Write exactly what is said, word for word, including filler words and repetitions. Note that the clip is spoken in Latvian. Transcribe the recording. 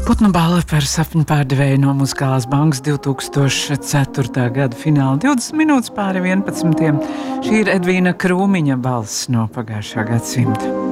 Putnu balva par sapņu pārdevēju no Muzikālās bankas divi tūkstoši ceturtā gada fināla divdesmit minūtes pāri vienpadsmitiem. Šī ir Edvīna Krūmiņa balss no pagājušā gadsimta.